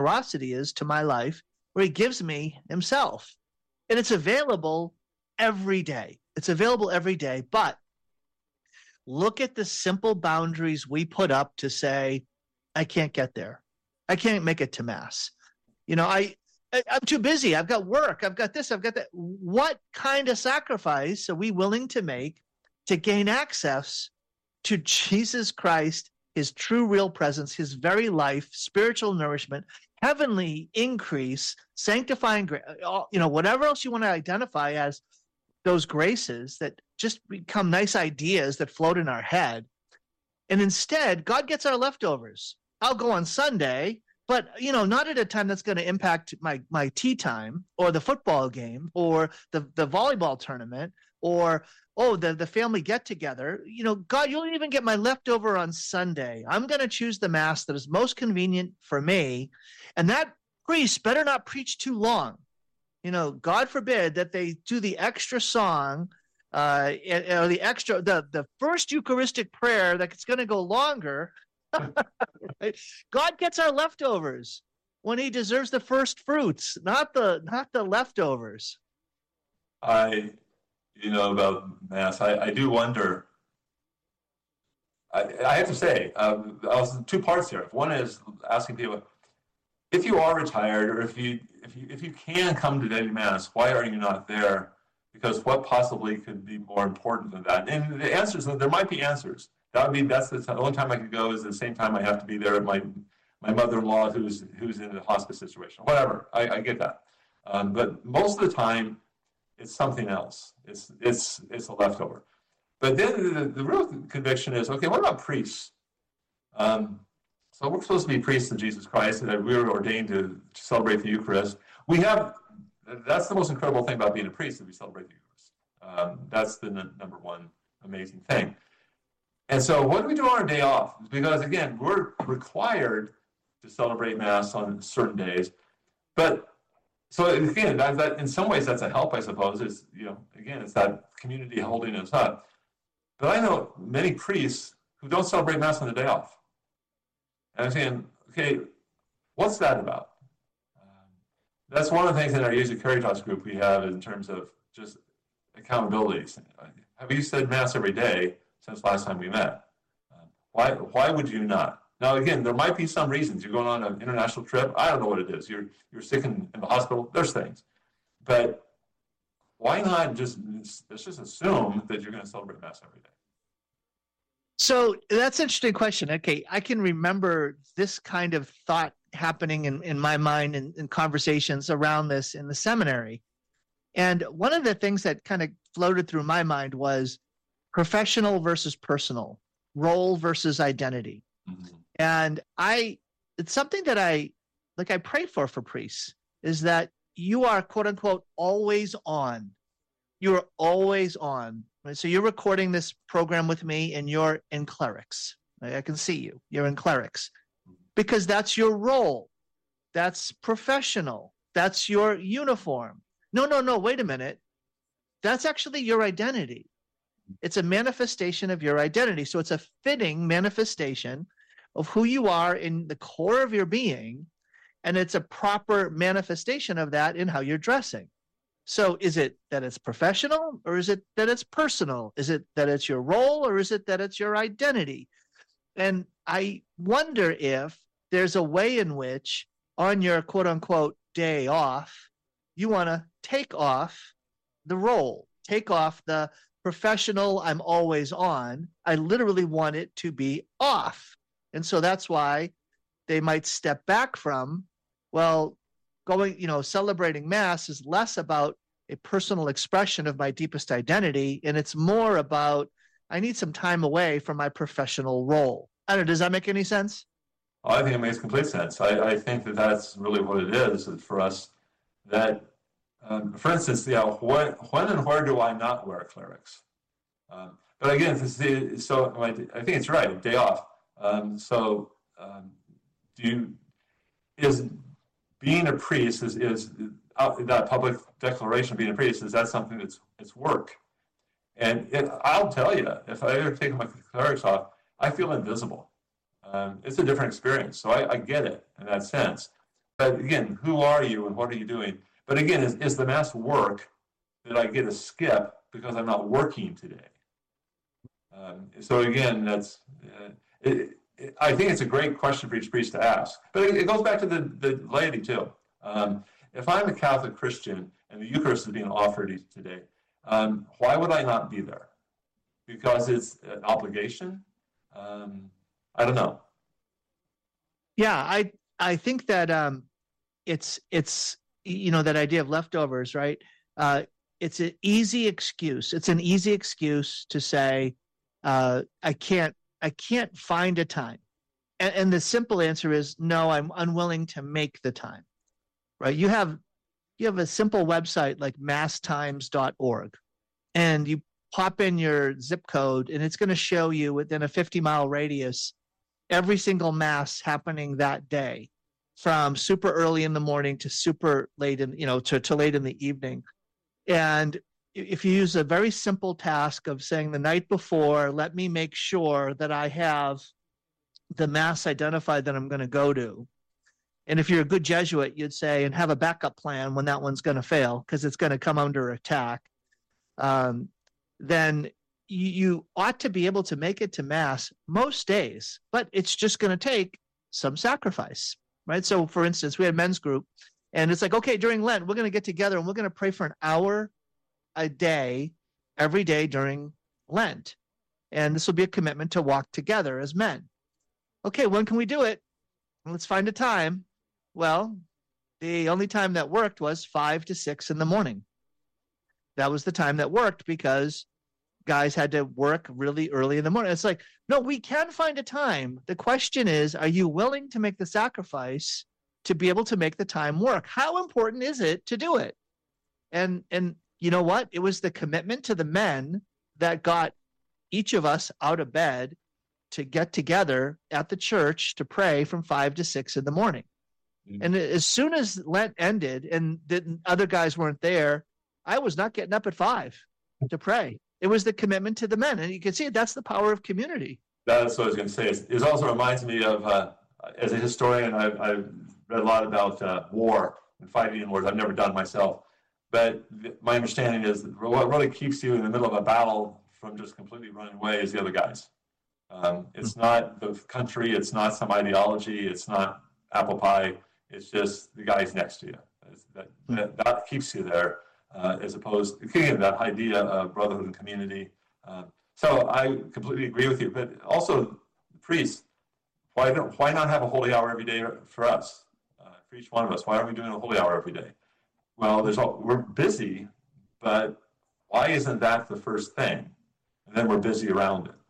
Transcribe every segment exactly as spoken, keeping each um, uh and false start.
generosity is to my life, where he gives me himself. And it's available every day. It's available every day. But look at the simple boundaries we put up to say, I can't get there. I can't make it to Mass. You know, I, I, I'm too busy. I've got work. I've got this. I've got that. What kind of sacrifice are we willing to make to gain access to Jesus Christ, his true real presence, his very life, spiritual nourishment, heavenly increase, sanctifying, you know, whatever else you want to identify as those graces that just become nice ideas that float in our head. And instead, God gets our leftovers. I'll go on Sunday, but, you know, not at a time that's going to impact my, my tea time or the football game or the, the volleyball tournament or, oh, the, the family get together. You know, God, you'll even get my leftover on Sunday. I'm going to choose the Mass that is most convenient for me. And that priest better not preach too long. You know, God forbid that they do the extra song uh, or the extra, the, the first Eucharistic prayer that's going to go longer. God gets our leftovers when he deserves the first fruits, not the not the leftovers. I, you know, about Mass, I, I do wonder. I, I have to say, uh, I was two parts here. One is asking people, if you are retired or if you if you if you can come to daily Mass, why are you not there? Because what possibly could be more important than that? And the answers, there might be answers. That would be, that's the only time I could go is the same time I have to be there at my my mother-in-law who's who's in a hospice situation. Whatever, I, I get that. Um, but most of the time, it's something else. It's it's it's a leftover. But then the, the real conviction is, okay, what about priests? Um, so we're supposed to be priests of Jesus Christ, and that we're ordained to, to celebrate the Eucharist. We have, that's the most incredible thing about being a priest, that we celebrate the Eucharist. Um, that's the n- number one amazing thing. And so what do we do on our day off? Because, again, we're required to celebrate Mass on certain days. But, so again, that, that in some ways that's a help, I suppose. It's, you know, again, it's that community holding us up. But I know many priests who don't celebrate Mass on the day off. And I'm saying, okay, what's that about? Um, that's one of the things in our Jesu Caritas group we have in terms of just accountabilities. Have you said Mass every day since last time we met? Uh, why why would you not? Now, again, there might be some reasons. You're going on an international trip. I don't know what it is. You're you're sick in, in the hospital. There's things. But why not just, let's just assume that you're going to celebrate Mass every day? So that's an interesting question. Okay, I can remember this kind of thought happening in, in my mind in, in conversations around this in the seminary. And one of the things that kind of floated through my mind was professional versus personal, role versus identity. Mm-hmm. And I, it's something that I, like I pray for for priests, is that you are, quote unquote, always on. You are always on. Right? So you're recording this program with me and you're in clerics. Right? I can see you. You're in clerics because that's your role. That's professional. That's your uniform. No, no, no, wait a minute. That's actually your identity. It's a manifestation of your identity. So it's a fitting manifestation of who you are in the core of your being, and it's a proper manifestation of that in how you're dressing. So is it that it's professional, or is it that it's personal? Is it that it's your role, or is it that it's your identity? And I wonder if there's a way in which on your quote-unquote day off, you want to take off the role, take off the professional, I'm always on. I literally want it to be off. And so that's why they might step back from, well, going, you know, celebrating Mass is less about a personal expression of my deepest identity, and it's more about, I need some time away from my professional role. I don't know, does that make any sense? Well, I think it makes complete sense. I, I think that that's really what it is for us, that, um, for instance, you know, when, when and where do I not wear clerics? Um, but again, the, so I think it's right, day off. Um, so um, do you, is being a priest, is, is uh, that public declaration of being a priest, is that something that's it's work? And it, I'll tell you, if I ever take my clerics off, I feel invisible. Um, it's a different experience, so I, I get it in that sense. But again, who are you and what are you doing? But again, is, is the Mass work that I get a skip because I'm not working today? Um, so again, that's uh, it, it, I think it's a great question for each priest to ask. But it, it goes back to the, the laity too. Um, if I'm a Catholic Christian and the Eucharist is being offered today, um, why would I not be there? Because it's an obligation? Um, I don't know. Yeah, I I think that um, it's it's you know that idea of leftovers, right? Uh, it's an easy excuse. It's an easy excuse to say, uh, I can't I can't find a time, and, and the simple answer is no. I'm unwilling to make the time. Right? You have you have a simple website like mass times dot org, and you pop in your zip code, and it's going to show you within a fifty mile radius every single mass happening that day, from super early in the morning to super late in, you know, to, to late in the evening. And if you use a very simple task of saying the night before, let me make sure that I have the mass identified that I'm going to go to. And if you're a good Jesuit, you'd say, and have a backup plan when that one's going to fail, because it's going to come under attack. Um, then you, you ought to be able to make it to Mass most days, but it's just going to take some sacrifice, right? So for instance, we had a men's group, and it's like, okay, during Lent, we're going to get together and we're going to pray for an hour a day, every day during Lent. And this will be a commitment to walk together as men. Okay, when can we do it? Let's find a time. Well, the only time that worked was five to six in the morning. That was the time that worked because guys had to work really early in the morning. It's like, no, we can find a time. The question is, are you willing to make the sacrifice to be able to make the time work? How important is it to do it? And and you know what? It was the commitment to the men that got each of us out of bed to get together at the church to pray from five to six in the morning. Mm-hmm. And as soon as Lent ended and the other guys weren't there, I was not getting up at five to pray. It was the commitment to the men. And you can see that's the power of community. That's what I was going to say. It also reminds me of, uh, as a historian, I've, I've read a lot about uh, war and fighting in wars. I've never done myself. But th- my understanding is that what really keeps you in the middle of a battle from just completely running away is the other guys. Um, it's mm-hmm. not the country. It's not some ideology. It's not apple pie. It's just the guys next to you. That, that, that keeps you there. Uh, as opposed to again, that idea of brotherhood and community. Uh, so I completely agree with you. But also, priests, why don't why not have a holy hour every day for us, uh, for each one of us? Why aren't we doing a holy hour every day? Well, there's all, we're busy, but why isn't that the first thing? And then we're busy around it.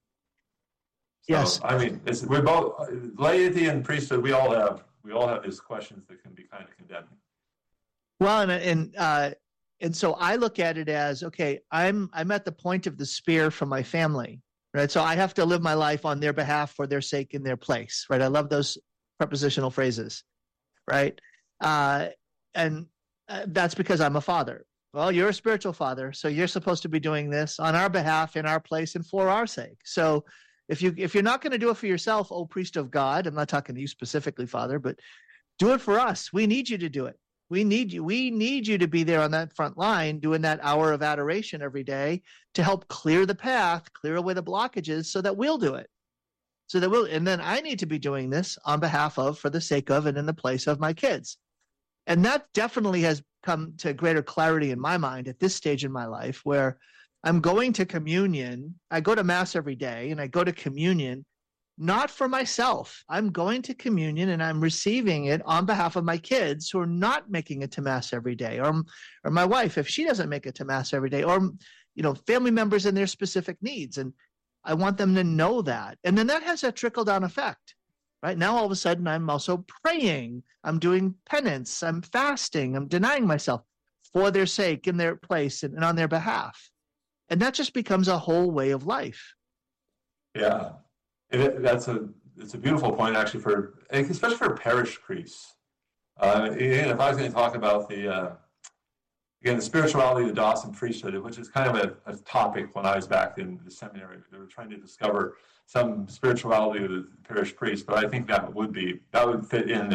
So, yes, I mean, it's, we're both laity and priesthood. We all have we all have these questions that can be kind of condemning. Well, and and uh, and so I look at it as, okay, I'm I'm at the point of the spear from my family, right? So I have to live my life on their behalf, for their sake, in their place, right? I love those prepositional phrases, right? Uh, and uh, that's because I'm a father. Well, you're a spiritual father, so you're supposed to be doing this on our behalf, in our place, and for our sake. So if you if you're not going to do it for yourself, oh priest of God, I'm not talking to you specifically, Father, but do it for us. We need you to do it. We need you. We need you to be there on that front line, doing that hour of adoration every day to help clear the path, clear away the blockages, so that we'll do it. So that we'll, and then I need to be doing this on behalf of, for the sake of, and in the place of my kids. And that definitely has come to greater clarity in my mind at this stage in my life, where I'm going to communion. I go to Mass every day, and I go to communion not for myself. I'm going to communion and I'm receiving it on behalf of my kids who are not making it to Mass every day, or, or my wife, if she doesn't make it to Mass every day, or, you know, family members and their specific needs. And I want them to know that. And then that has a trickle down effect, right? Now, all of a sudden, I'm also praying. I'm doing penance. I'm fasting. I'm denying myself for their sake, in their place, and, and on their behalf. And that just becomes a whole way of life. Yeah. It, that's a it's a beautiful point, actually, for especially for parish priests. Uh, again, if I was going to talk about the uh, again the spirituality of the Dawson priesthood, which is kind of a, a topic when I was back in the seminary, they were trying to discover some spirituality of the parish priest, but I think that would be that would fit in there.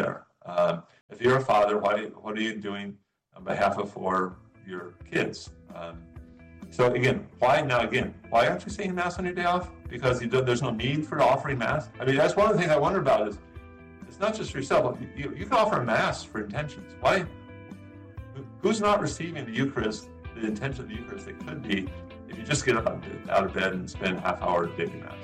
Um, if you're a father, why, what are you doing on behalf of for your kids? Um, so again, why now again, why aren't you saying Mass on your day off? Because you do, there's no need for offering Mass? I mean, that's one of the things I wonder about is, it's not just for yourself. You, you can offer Mass for intentions. Why? Who's not receiving the Eucharist, the intention of the Eucharist that could be if you just get up out of bed and spend half hour daily Mass?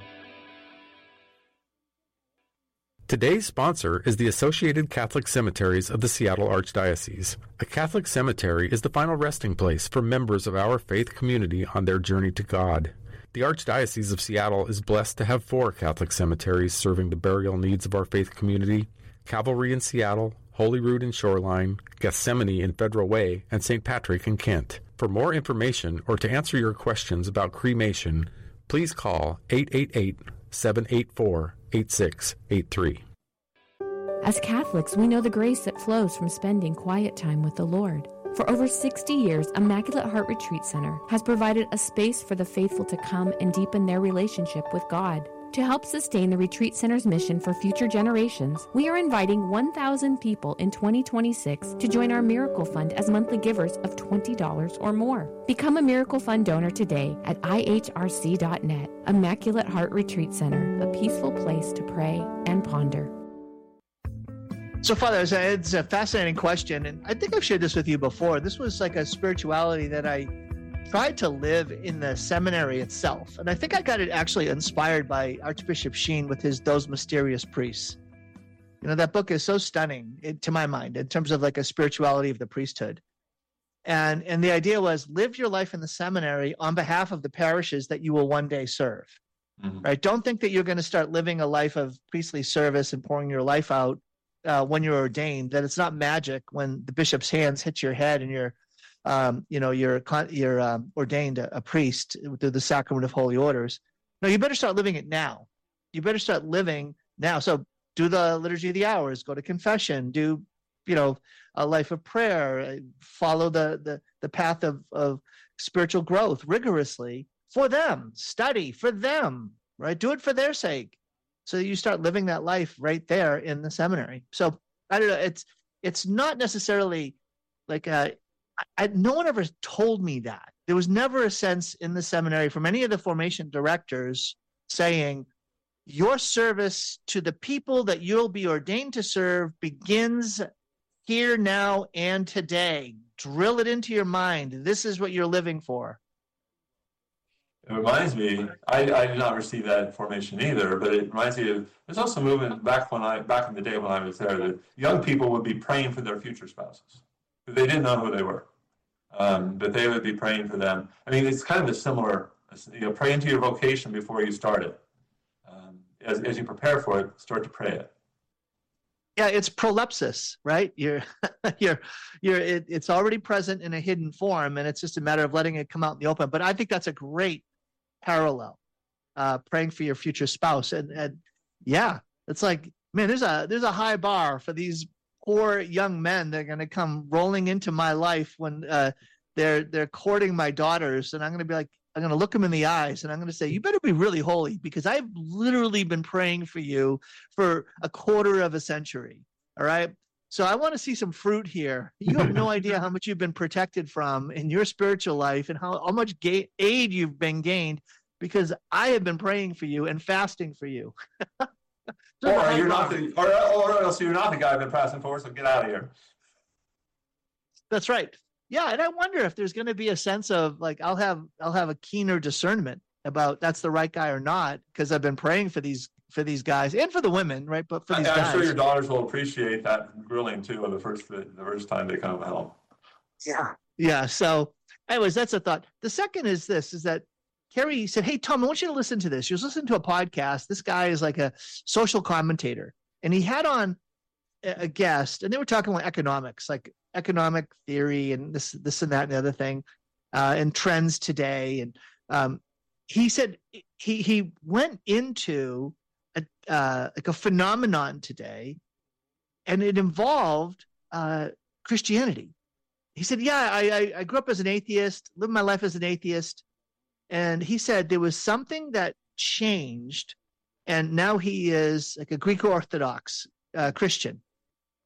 Today's sponsor is the Associated Catholic Cemeteries of the Seattle Archdiocese. A Catholic cemetery is the final resting place for members of our faith community on their journey to God. The Archdiocese of Seattle is blessed to have four Catholic cemeteries serving the burial needs of our faith community: Calvary in Seattle, Holyrood in Shoreline, Gethsemane in Federal Way, and Saint Patrick in Kent. For more information or to answer your questions about cremation, please call eight eight eight, seven eight four, eight six eight three. As Catholics, we know the grace that flows from spending quiet time with the Lord. For over sixty years, Immaculate Heart Retreat Center has provided a space for the faithful to come and deepen their relationship with God. To help sustain the Retreat Center's mission for future generations, we are inviting one thousand people in twenty twenty-six to join our Miracle Fund as monthly givers of twenty dollars or more. Become a Miracle Fund donor today at I H R C dot net. Immaculate Heart Retreat Center, a peaceful place to pray and ponder. So, Father, it's a fascinating question, and I think I've shared this with you before. This was like a spirituality that I tried to live in the seminary itself. And I think I got it actually inspired by Archbishop Sheen with his Those Mysterious Priests. You know, that book is so stunning it, to my mind in terms of like a spirituality of the priesthood. And, and the idea was live your life in the seminary on behalf of the parishes that you will one day serve, mm-hmm. right? Don't think that you're going to start living a life of priestly service and pouring your life out uh, when you're ordained, that it's not magic when the bishop's hands hit your head and you're Um, you know, you're you're um, ordained a, a priest through the sacrament of holy orders. No, you better start living it now. You better start living now. So do the liturgy of the hours, go to confession, do, you know, a life of prayer, follow the the the path of of spiritual growth rigorously for them, study for them, right? Do it for their sake, so that you start living that life right there in the seminary. So I don't know. It's it's not necessarily like a I, no one ever told me that. There was never a sense in the seminary from any of the formation directors saying, your service to the people that you'll be ordained to serve begins here, now, and today. Drill it into your mind. This is what you're living for. It reminds me, I, I did not receive that formation either, but it reminds me of, there's also a movement back when I back in the day when I was there, that young people would be praying for their future spouses. They didn't know who they were, um, but they would be praying for them. I mean, it's kind of a similar, you know, pray into your vocation before you start it. Um, as, as you prepare for it, start to pray it. Yeah, it's prolepsis, right? You're, you're, you're. It, it's already present in a hidden form, and it's just a matter of letting it come out in the open. But I think that's a great parallel, uh, praying for your future spouse, and and yeah, it's like, man, there's a there's a high bar for these poor young men that are going to come rolling into my life when uh, they're they're courting my daughters, and I'm going to be like, I'm going to look them in the eyes, and I'm going to say, you better be really holy, because I've literally been praying for you for a quarter of a century. All right, so I want to see some fruit here. You have no idea how much you've been protected from in your spiritual life, and how, how much ga- aid you've been gained, because I have been praying for you and fasting for you. Or you're not the, or, or else you're not the guy I've been pressing for, so get out of here. That's right. Yeah, and I wonder if there's going to be a sense of like, I'll have I'll have a keener discernment about that's the right guy or not, because I've been praying for these for these guys and for the women, right? But for these I'm guys, sure your daughters will appreciate that grilling too, the first the first time they come home. Yeah, yeah. So, anyways, that's a thought. The second is this: is that Carrie said, "Hey, Tom, I want you to listen to this." She was listening to a podcast. This guy is like a social commentator, and he had on a guest, and they were talking about economics, like economic theory, and this, this, and that, and the other thing, uh, and trends today. And um, he said he he went into a uh, like a phenomenon today, and it involved uh, Christianity. He said, "Yeah, I, I I grew up as an atheist, lived my life as an atheist." And he said there was something that changed, and now he is like a Greek Orthodox uh, Christian.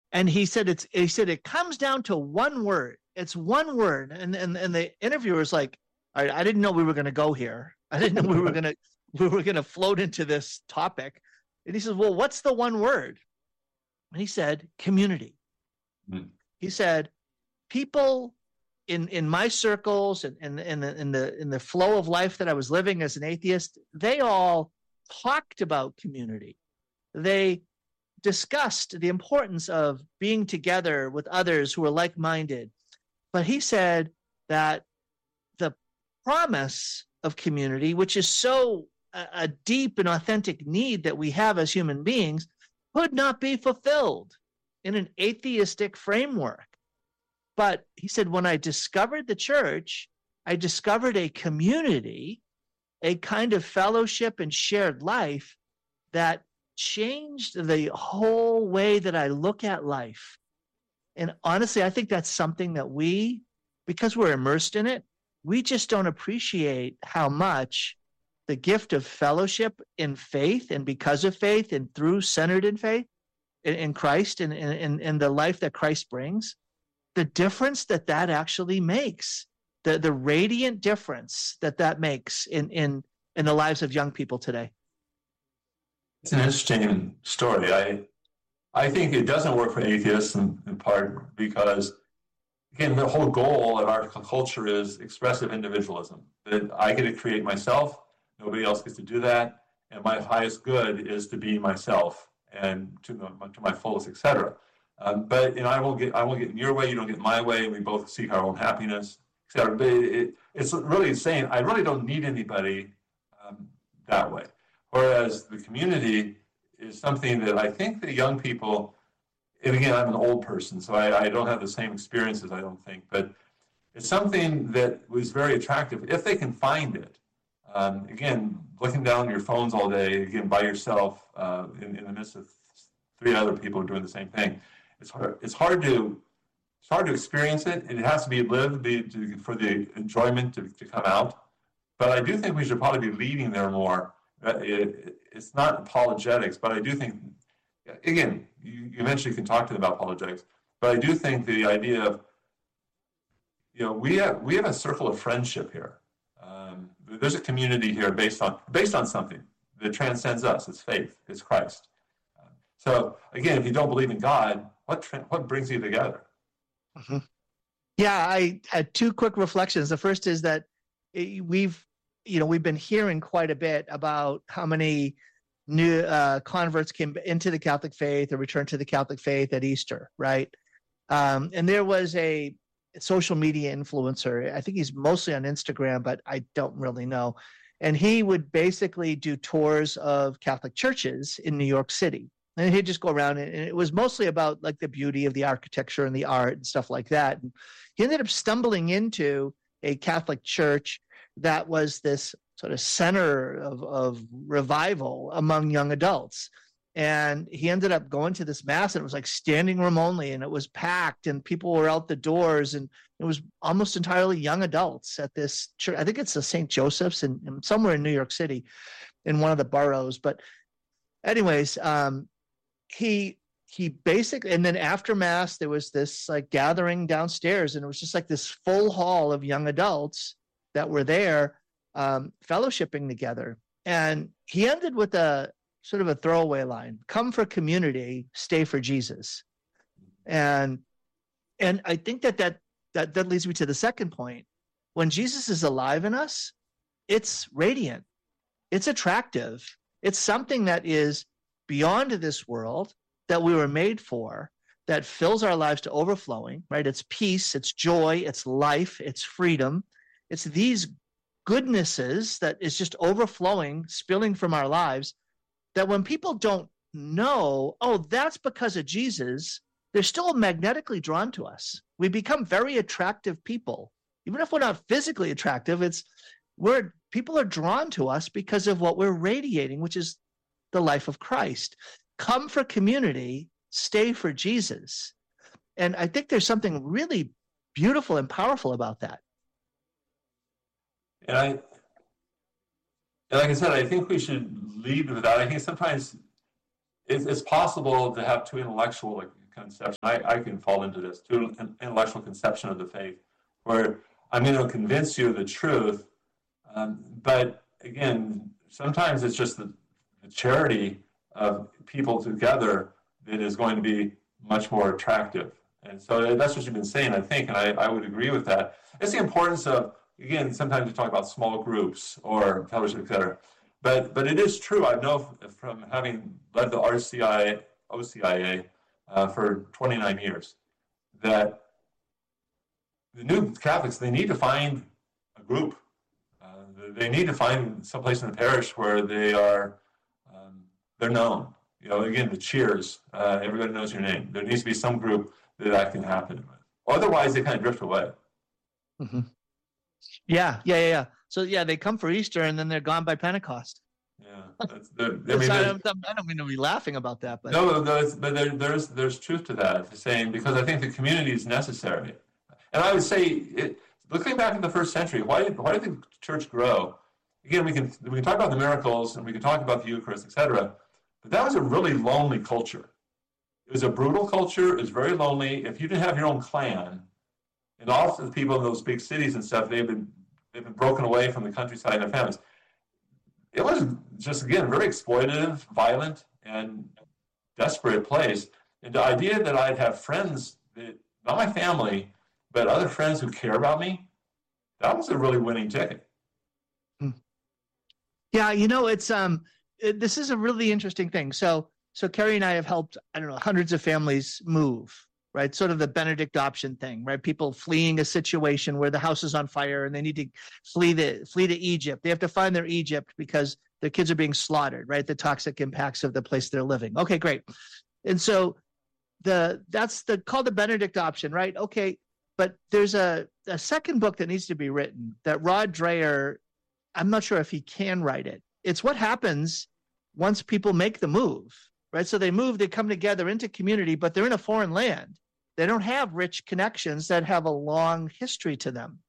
And he said it's he said it comes down to one word. It's one word. And and, and the interviewer's like, I, I didn't know we were going to go here. I didn't know we were going to we were going to float into this topic. And he says, well, what's the one word? And he said, community. Mm. He said, people in in my circles and in, in, in, in the in the flow of life that I was living as an atheist, they all talked about community. They discussed the importance of being together with others who are like-minded. But he said that the promise of community, which is so a, a deep and authentic need that we have as human beings, could not be fulfilled in an atheistic framework. But he said, when I discovered the church, I discovered a community, a kind of fellowship and shared life that changed the whole way that I look at life. And honestly, I think that's something that we, because we're immersed in it, we just don't appreciate how much the gift of fellowship in faith and because of faith and through centered in faith in, in Christ and in, in the life that Christ brings, the difference that that actually makes, the, the radiant difference that that makes in, in, in the lives of young people today. It's an interesting story. I I think it doesn't work for atheists in, in part because, again, the whole goal of our culture is expressive individualism. That I get to create myself, nobody else gets to do that, and my highest good is to be myself and to, to my fullest, et cetera. Um, but you know, I won't get I won't get in your way, you don't get my way. We both seek our own happiness, et cetera. But it, it's really saying I really don't need anybody um, that way. Whereas the community is something that I think the young people, and again, I'm an old person, so I, I don't have the same experiences, I don't think, but it's something that was very attractive if they can find it. Um, again, looking down your phones all day, again, by yourself, uh, in, in the midst of three other people doing the same thing, it's hard, it's hard to it's hard to experience it. It has to be lived be, to, for the enjoyment to, to come out. But I do think we should probably be leading there more. It, it's not apologetics, but I do think, again, you, you eventually can talk to them about apologetics, but I do think the idea of, you know, we have we have a circle of friendship here. Um, there's a community here based on based on something that transcends us. It's faith. It's Christ. Uh, so again, if you don't believe in God, what what brings you together? Mm-hmm. Yeah, I had two quick reflections. The first is that we've you know, we've been hearing quite a bit about how many new uh, converts came into the Catholic faith or returned to the Catholic faith at Easter, right? Um, and there was a social media influencer. I think he's mostly on Instagram, but I don't really know. And he would basically do tours of Catholic churches in New York City. And he'd just go around, and it was mostly about like the beauty of the architecture and the art and stuff like that. And he ended up stumbling into a Catholic church that was this sort of center of, of revival among young adults. And he ended up going to this mass, and it was like standing room only, and it was packed, and people were out the doors, and it was almost entirely young adults at this church. I think it's the Saint Joseph's in, in somewhere in New York City in one of the boroughs. But anyways, um, he he basically, and then after mass, there was this like gathering downstairs, and it was just like this full hall of young adults that were there um, fellowshipping together. And he ended with a sort of a throwaway line: come for community, stay for Jesus. And and I think that that that, that leads me to the second point. When Jesus is alive in us, it's radiant, it's attractive, it's something that is beyond this world that we were made for, that fills our lives to overflowing, right? It's peace, it's joy, it's life, it's freedom. It's these goodnesses that is just overflowing, spilling from our lives, that when people don't know, oh, that's because of Jesus, they're still magnetically drawn to us. We become very attractive people. Even if we're not physically attractive, it's we're people are drawn to us because of what we're radiating, which is the life of Christ. Come for community, stay for Jesus. And I think there's something really beautiful and powerful about that. And I, and like I said, I think we should lead with that. I think sometimes it's, it's possible to have too intellectual a conception. I, I can fall into this too, an intellectual conception of the faith, where I'm going to convince you of the truth. Um, but again, sometimes it's just the, the charity of people together that is going to be much more attractive. And so that's what you've been saying, I think, and I, I would agree with that. It's the importance of, again, sometimes we talk about small groups or fellowship, et cetera. But, but it is true. I know from having led the R C I A, O C I A uh, for twenty-nine years, that the new Catholics, they need to find a group. Uh, they need to find someplace in the parish where they are, um, they're known. You know, again, the cheers, uh, everybody knows your name. There needs to be some group that that can happen with. Otherwise, they kind of drift away. Mm-hmm. Yeah, yeah, yeah, yeah. So, yeah, they come for Easter and then they're gone by Pentecost. Yeah. That's, I, mean, I, don't, I don't mean to be laughing about that. But no, no but there, there's, there's truth to that, saying, because I think the community is necessary. And I would say, it, looking back at the first century, why did, why did the church grow? Again, we can, we can talk about the miracles and we can talk about the Eucharist, et cetera, but that was a really lonely culture. It was a brutal culture. It was very lonely. If you didn't have your own clan, and often the people in those big cities and stuff, they've been they've been broken away from the countryside and their families. It was just, again, a very exploitative, violent, and desperate place. And the idea that I'd have friends, that, not my family, but other friends who care about me, that was a really winning ticket. Yeah, you know, it's um, it, this is a really interesting thing. So, so Carrie and I have helped, I don't know, hundreds of families move, right? Sort of the Benedict option thing, right? People fleeing a situation where the house is on fire and they need to flee the flee to Egypt. They have to find their Egypt because their kids are being slaughtered, right? The toxic impacts of the place they're living. Okay, great. And so the that's the called the Benedict option, right? Okay, but there's a, a second book that needs to be written that Rod Dreher, I'm not sure if he can write it. It's what happens once people make the move, right? So they move, they come together into community, but they're in a foreign land. They don't have rich connections that have a long history to them.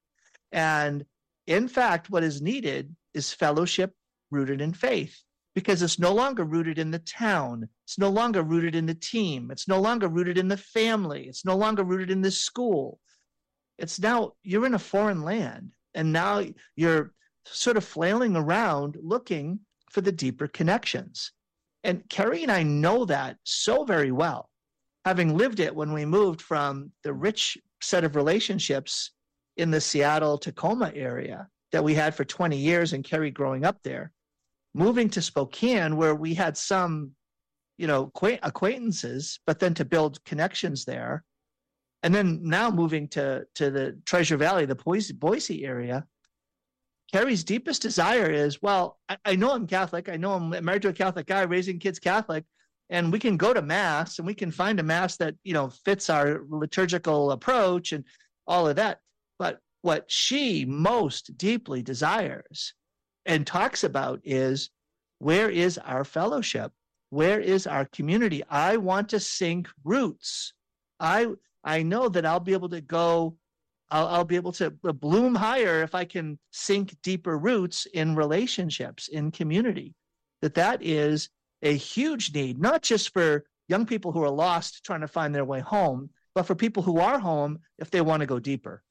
And in fact, what is needed is fellowship rooted in faith, because it's no longer rooted in the town. It's no longer rooted in the team. It's no longer rooted in the family. It's no longer rooted in the school. It's now, you're in a foreign land, and now you're sort of flailing around looking for the deeper connections. And Carrie and I know that so very well, having lived it when we moved from the rich set of relationships in the Seattle, Tacoma area that we had for twenty years, and Carrie growing up there, moving to Spokane, where we had some, you know, acquaintances, but then to build connections there. And then now moving to, to the Treasure Valley, the Boise, Boise area, Carrie's deepest desire is, well, I, I know I'm Catholic. I know I'm married to a Catholic guy, raising kids Catholic, and we can go to Mass and we can find a Mass that, you know, fits our liturgical approach and all of that. But what she most deeply desires and talks about is, where is our fellowship? Where is our community? I want to sink roots. I I know that I'll be able to go, I'll, I'll be able to bloom higher if I can sink deeper roots in relationships, in community. That that is a huge need, not just for young people who are lost trying to find their way home, but for people who are home if they want to go deeper.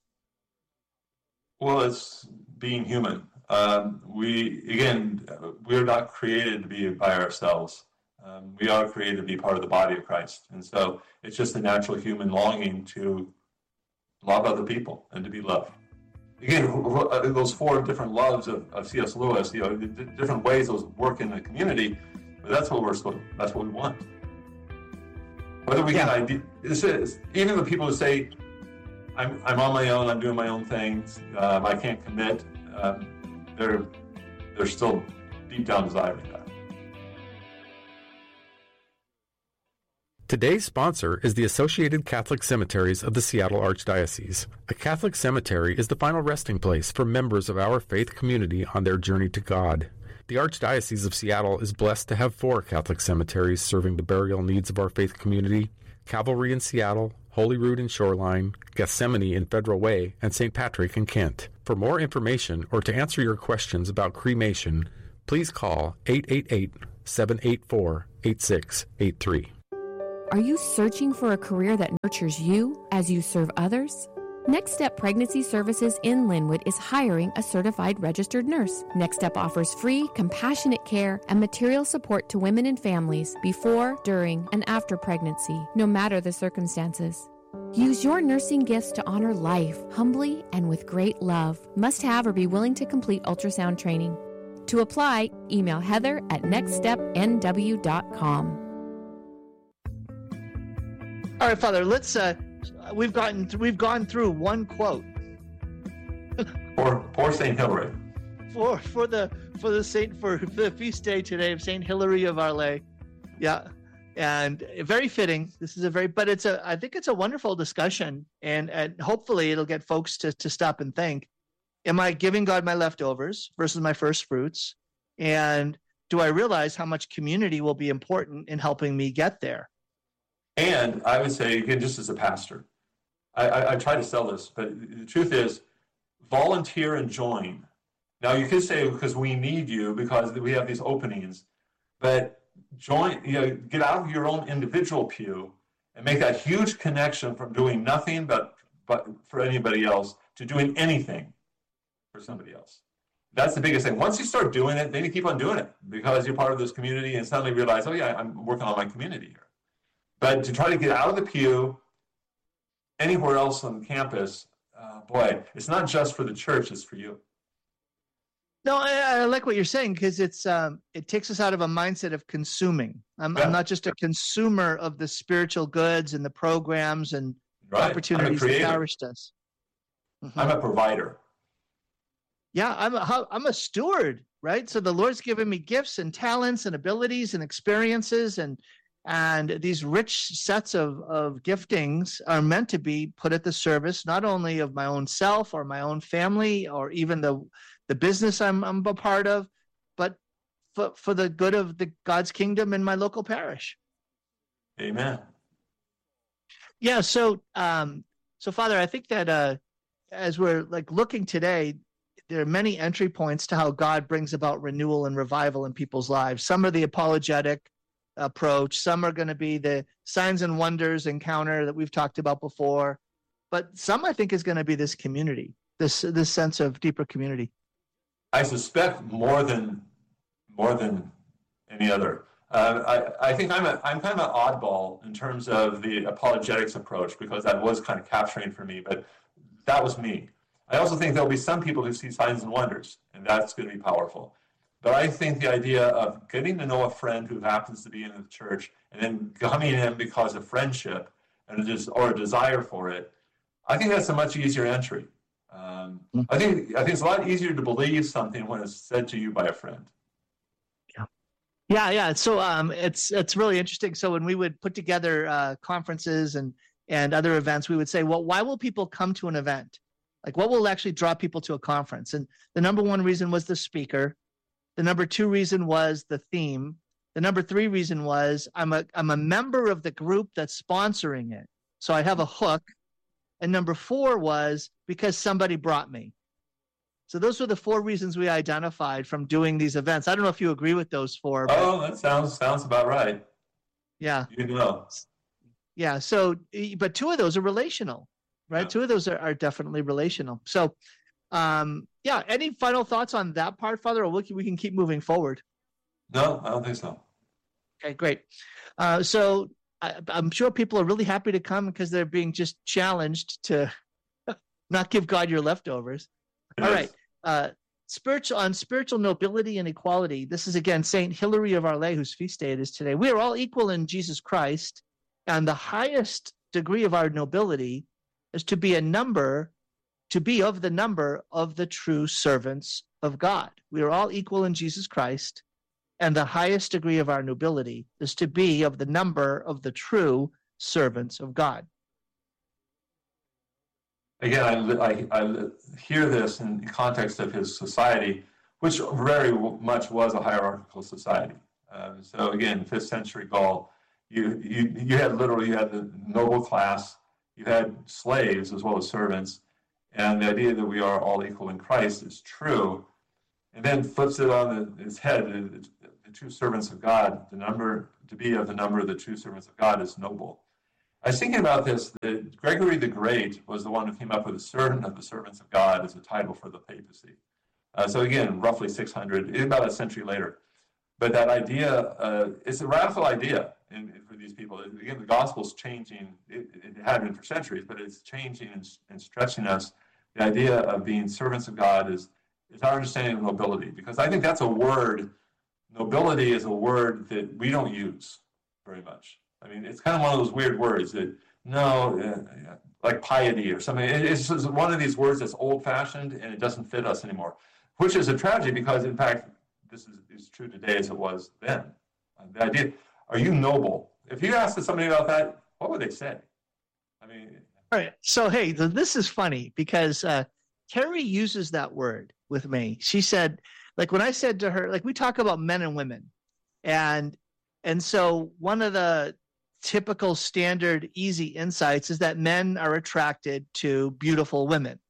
Well, it's being human. Um, we, again, we're not created to be by ourselves. Um, we are created to be part of the body of Christ. And so it's just a natural human longing to love other people and to be loved. Again, those four different loves of, of C S Lewis, you know, different ways those work in the community, but that's what we're supposed, that's what we want. Whether we yeah. can idea, this is, even the people who say, I'm, I'm on my own, I'm doing my own things, um, I can't commit, um, they're, they're still deep down desiring that. Today's sponsor is the Associated Catholic Cemeteries of the Seattle Archdiocese. A Catholic cemetery is the final resting place for members of our faith community on their journey to God. The Archdiocese of Seattle is blessed to have four Catholic cemeteries serving the burial needs of our faith community: Calvary in Seattle, Holyrood in Shoreline, Gethsemane in Federal Way, and Saint Patrick in Kent. For more information or to answer your questions about cremation, please call eight eight eight, seven eight four, eight six eight three. Are you searching for a career that nurtures you as you serve others? Next Step Pregnancy Services in Linwood is hiring a certified registered nurse. Next Step offers free, compassionate care and material support to women and families before, during, and after pregnancy, no matter the circumstances. Use your nursing gifts to honor life, humbly and with great love. Must have or be willing to complete ultrasound training. To apply, email Heather at next step n w dot com. All right, Father, let's, uh, we've gotten, th- we've gone through one quote. Poor, poor Saint Hilary. For, for the, for the Saint, for the feast day today of Saint Hilary of Arles. Yeah. And very fitting. This is a very, but it's a, I think it's a wonderful discussion, and, and hopefully it'll get folks to, to stop and think, am I giving God my leftovers versus my first fruits? And do I realize how much community will be important in helping me get there? And I would say, again, just as a pastor, I, I, I try to sell this, but the truth is, volunteer and join. Now, you could say, because we need you, because we have these openings, but join, you know, get out of your own individual pew and make that huge connection from doing nothing but, but for anybody else to doing anything for somebody else. That's the biggest thing. Once you start doing it, then you keep on doing it because you're part of this community and suddenly realize, oh yeah, I'm working on my community here. But to try to get out of the pew anywhere else on campus, uh, boy, it's not just for the church, it's for you. No, I, I like what you're saying, because it's um, it takes us out of a mindset of consuming. I'm, Yeah. I'm not just a consumer of the spiritual goods and the programs and Right. opportunities I'm a that creator. nourished us. Mhm. I'm a provider. Yeah, I'm a, I'm a steward, right? So the Lord's given me gifts and talents and abilities and experiences, and and these rich sets of, of giftings are meant to be put at the service not only of my own self or my own family or even the the business I'm, I'm a part of, but for, for the good of the God's kingdom in my local parish. Amen. Yeah. So, um, so Father, I think that uh, as we're like looking today, there are many entry points to how God brings about renewal and revival in people's lives. Some are the apologetic approach. Some are going to be the signs and wonders encounter that we've talked about before. But some, I think, is going to be this community, this this sense of deeper community. I suspect more than more than any other. Uh, I, I think I'm a, I'm kind of an oddball in terms of the apologetics approach because that was kind of capturing for me, but that was me. I also think there'll be some people who see signs and wonders, and that's going to be powerful. But I think the idea of getting to know a friend who happens to be in the church and then coming in because of friendship and just or a desire for it, I think that's a much easier entry. Um, I think I think it's a lot easier to believe something when it's said to you by a friend. Yeah, yeah, yeah. So um, it's it's really interesting. So when we would put together uh, conferences and and other events, we would say, well, why will people come to an event? Like, what will actually draw people to a conference? And the number one reason was the speaker. The number two reason was the theme. The number three reason was I'm a I'm a member of the group that's sponsoring it, so I have a hook. And number four was because somebody brought me. So those were the four reasons we identified from doing these events. I don't know if you agree with those four. But Oh, that sounds sounds about right. yeah, You know. yeah. So, but two of those are relational, right? Yeah. Two of those are, are definitely relational. So, um, yeah. Any final thoughts on that part, Father, or we can, we can keep moving forward? No, I don't think so. Okay, great. Uh, so I, I'm sure people are really happy to come because they're being just challenged to not give God your leftovers. All right. Uh, spiritual on spiritual nobility and equality. This is again Saint Hilary of Arles, whose feast day it is today. We are all equal in Jesus Christ, and the highest degree of our nobility is to be a number, to be of the number of the true servants of God. We are all equal in Jesus Christ, and the highest degree of our nobility is to be of the number of the true servants of God. Again, I, I, I hear this in the context of his society, which very much was a hierarchical society. Um, so again, fifth century Gaul, you, you, you had literally, you had the noble class, you had slaves as well as servants, and the idea that we are all equal in Christ is true, and then flips it on its head. the true servants of God, the number to be of the number of the true servants of God is noble. I was thinking about this, that Gregory the Great was the one who came up with a servant of the servants of God as a title for the papacy. Uh, so again, roughly six hundred, about a century later. But that idea, uh, it's a radical idea in, in, for these people. Again, the gospel's changing, it, it had been for centuries, but it's changing and, and stretching us. The idea of being servants of God is, is our understanding of nobility, because I think that's a word, nobility is a word that we don't use very much. I mean, it's kind of one of those weird words that, no, uh, like piety or something. It's just one of these words that's old-fashioned and it doesn't fit us anymore, which is a tragedy because, in fact, this is, is true today as it was then. Uh, the idea, are you noble? If you asked somebody about that, what would they say? I mean... All right. So, hey, this is funny because uh, Terry uses that word with me. She said, like, when I said to her, like, we talk about men and women. And, and so one of the typical standard easy insights is that men are attracted to beautiful women.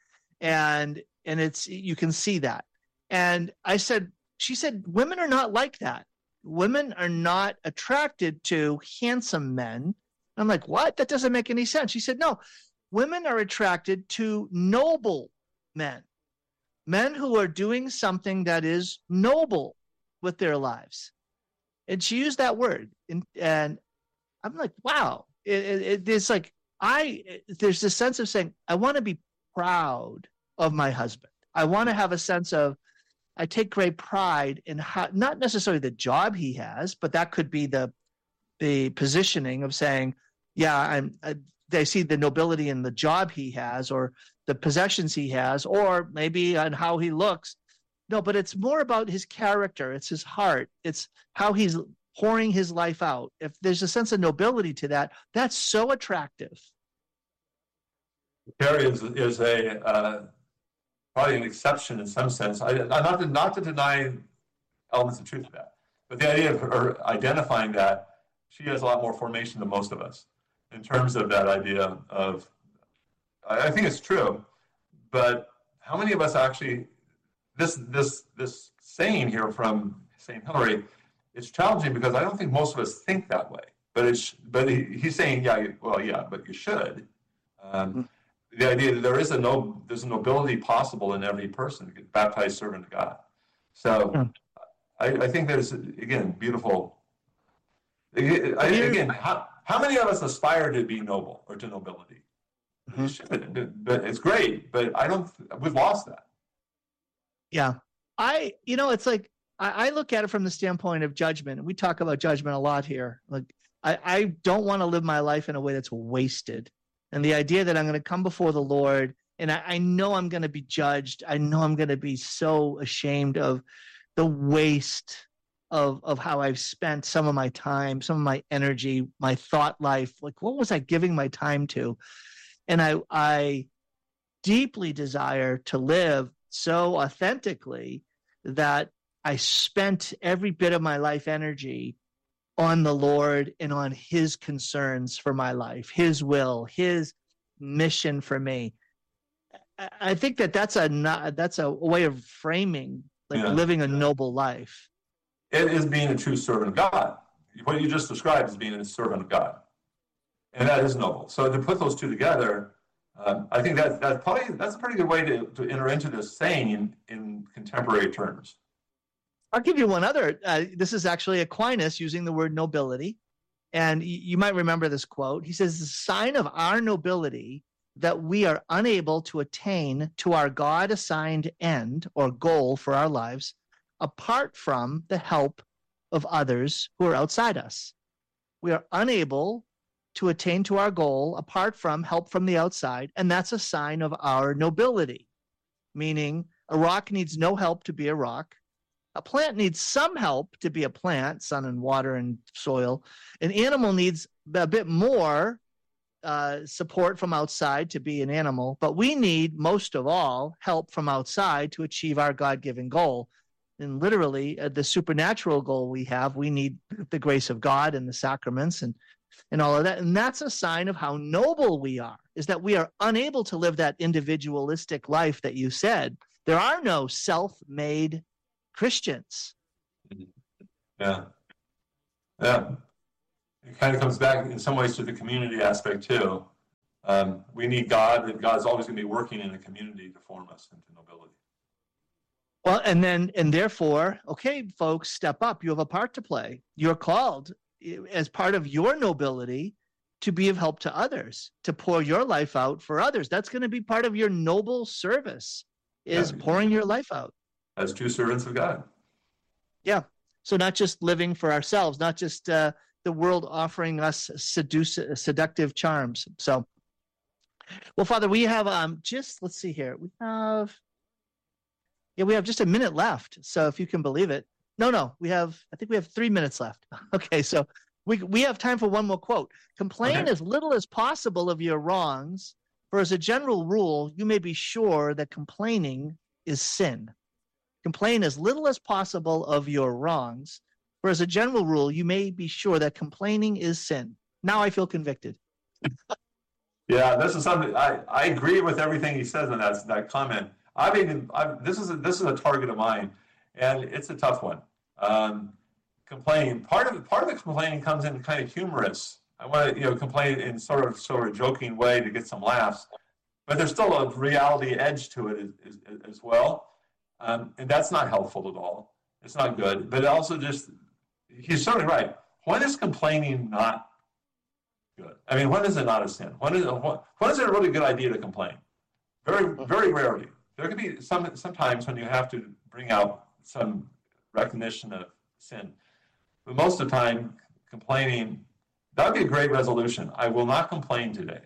And, and it's, you can see that. And I said, she said, women are not like that. Women are not attracted to handsome men. I'm like, what? That doesn't make any sense. She said, no, women are attracted to noble men, men who are doing something that is noble with their lives. And she used that word. And, and I'm like, wow. It, it, it's like, I, there's this sense of saying, I want to be proud of my husband. I want to have a sense of, I take great pride in how, not necessarily the job he has, but that could be the, the positioning of saying, yeah, I'm, I, they see the nobility in the job he has or the possessions he has, or maybe on how he looks. No, but it's more about his character. It's his heart. It's how he's pouring his life out. If there's a sense of nobility to that, that's so attractive. Terry is, is a uh, probably an exception in some sense. I, not to not to deny elements of truth to that, but the idea of her identifying that, she has a lot more formation than most of us in terms of that idea of. I think it's true, but how many of us actually this this this saying here from Saint Hilary? It's challenging because I don't think most of us think that way. But it's but he, he's saying, yeah, well, yeah, but you should. Um, mm-hmm. The idea that there is a no, there's a nobility possible in every person to get baptized servant of God. So mm-hmm. I, I think there's again beautiful. Again, how, how many of us aspire to be noble or to nobility? Mm-hmm. You should, but it's great. But I don't. We've lost that. Yeah, I. You know, it's like. I look at it from the standpoint of judgment. We talk about judgment a lot here. Like, I, I don't want to live my life in a way that's wasted. And the idea that I'm going to come before the Lord and I, I know I'm going to be judged. I know I'm going to be so ashamed of the waste of, of how I've spent some of my time, some of my energy, my thought life. Like, what was I giving my time to? And I, I deeply desire to live so authentically that I spent every bit of my life energy on the Lord and on his concerns for my life, his will, his mission for me. I think that that's a, that's a way of framing, like yeah. living a noble life. It is being a true servant of God. What you just described is being a servant of God. And that is noble. So to put those two together, um, I think that, that's probably, that's a pretty good way to, to enter into this saying in, in contemporary terms. I'll give you one other. Uh, this is actually Aquinas using the word nobility. And y- you might remember this quote. He says, the sign of our nobility that we are unable to attain to our God-assigned end or goal for our lives apart from the help of others who are outside us. We are unable to attain to our goal apart from help from the outside, and that's a sign of our nobility, meaning a rock needs no help to be a rock. A plant needs some help to be a plant, sun and water and soil. An animal needs a bit more uh, support from outside to be an animal, but we need, most of all, help from outside to achieve our God-given goal. And literally, uh, the supernatural goal we have, we need the grace of God and the sacraments and, and all of that. And that's a sign of how noble we are, is that we are unable to live that individualistic life that you said. There are no self-made Christians. Yeah. Yeah. It kind of comes back in some ways to the community aspect too. Um, we need God, and God's always going to be working in a community to form us into nobility. Well, and then, and therefore, okay, folks, step up. You have a part to play. You're called as part of your nobility to be of help to others, to pour your life out for others. That's going to be part of your noble service, is yeah. pouring your life out. As true servants of God. Yeah. So not just living for ourselves, not just uh, the world offering us seduce, seductive charms. So, well, Father, we have um, just, let's see here. We have, yeah, we have just a minute left. So if you can believe it. No, no, we have, I think we have three minutes left. Okay, so we we have time for one more quote. Complain okay. as little as possible of your wrongs, for as a general rule, you may be sure that complaining is sin. Complain as little as possible of your wrongs, for as a general rule, you may be sure that complaining is sin. Now I feel convicted. Yeah, this is something, I, I agree with everything he says in that, that comment. I've even, I've, this is a, this is a target of mine, and it's a tough one. Um, complaining, part of part of the complaining comes in kind of humorous. I want to, you know, complain in sort of sort of joking way to get some laughs, but there's still a reality edge to it as, as, as well, um, and that's not helpful at all. It's not good, but it also just, he's certainly right. When is complaining not good? I mean, when is it not a sin? When is when, when is it a really good idea to complain? Very, very rarely. There could be some sometimes when you have to bring out some recognition of sin. But most of the time, complaining, that would be a great resolution. I will not complain today.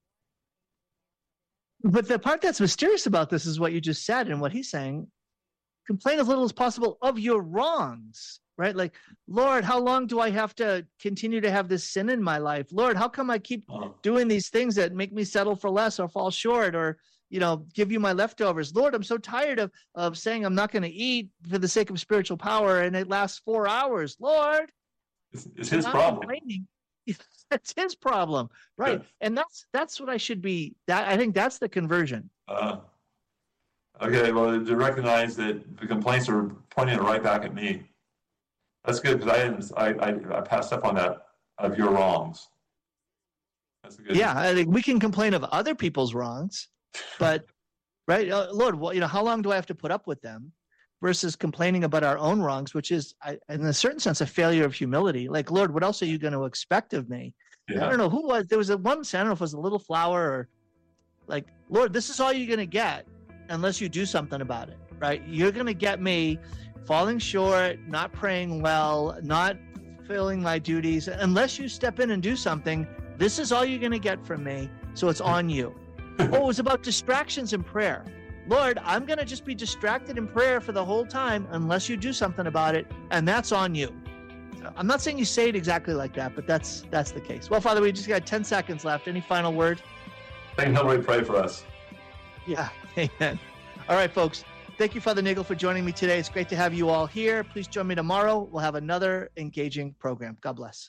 But the part that's mysterious about this is what you just said and what he's saying. Complain as little as possible of your wrongs, right? Like, Lord, how long do I have to continue to have this sin in my life? Lord, how come I keep uh-huh. doing these things that make me settle for less or fall short or, you know, give you my leftovers? Lord, I'm so tired of, of saying I'm not going to eat for the sake of spiritual power and it lasts four hours. Lord, it's, it's his problem. It's his problem, right? Yeah. And that's that's what I should be. That I think that's the conversion. Uh, okay, well, to recognize that the complaints are pointing it right back at me. That's good because I didn't. I, I I passed up on that of your wrongs. That's a good. Yeah, I think we can complain of other people's wrongs, but right, uh, Lord, well, you know, how long do I have to put up with them? Versus complaining about our own wrongs, which is, I, in a certain sense, a failure of humility. Like, Lord, what else are you going to expect of me? Yeah. I don't know who was. There was a one. I don't know if it was a little flower or, like, Lord, this is all you're going to get unless you do something about it. Right? You're going to get me falling short, not praying well, not fulfilling my duties. Unless you step in and do something, this is all you're going to get from me. So it's on you. Oh, it was about distractions in prayer. Lord, I'm going to just be distracted in prayer for the whole time unless you do something about it, and that's on you. So I'm not saying you say it exactly like that, but that's that's the case. Well, Father, we just got ten seconds left. Any final word? Thank you. Pray for us. Yeah, amen. All right, folks. Thank you, Father Nagel, for joining me today. It's great to have you all here. Please join me tomorrow. We'll have another engaging program. God bless.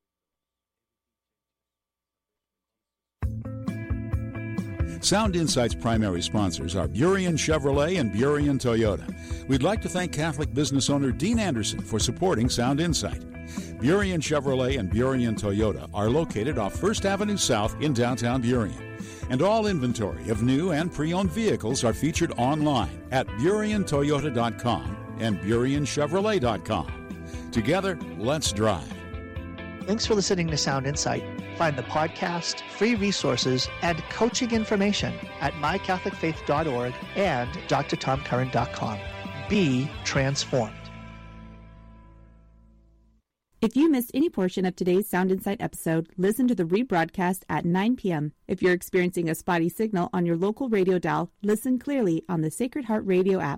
Sound Insight's primary sponsors are Burien Chevrolet and Burien Toyota. We'd like to thank Catholic business owner Dean Anderson for supporting Sound Insight. Burien Chevrolet and Burien Toyota are located off First Avenue South in downtown Burien. And all inventory of new and pre-owned vehicles are featured online at burien toyota dot com and burien chevrolet dot com. Together, let's drive. Thanks for listening to Sound Insight. Find the podcast, free resources, and coaching information at my catholic faith dot org and d r tom curran dot com. Be transformed. If you missed any portion of today's Sound Insight episode, listen to the rebroadcast at nine p.m. If you're experiencing a spotty signal on your local radio dial, listen clearly on the Sacred Heart Radio app.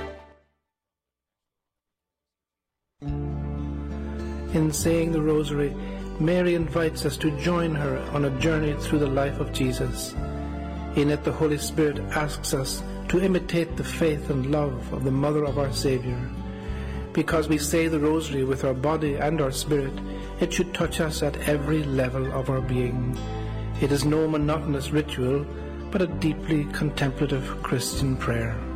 In saying the Rosary, Mary invites us to join her on a journey through the life of Jesus. In it, the Holy Spirit asks us to imitate the faith and love of the Mother of our Savior. Because we say the Rosary with our body and our spirit, it should touch us at every level of our being. It is no monotonous ritual, but a deeply contemplative Christian prayer.